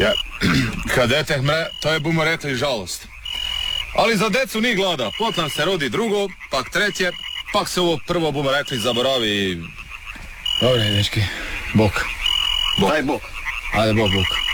Ja, kad dete mre, to je bumo rekli žalost. Ali za decu ni glada, potom se rodi drugo, pak treće, pak se ovo prvo bumo rekli zaboravi i... Dobre, dečki, bok. Daj bok. Ajde, bok.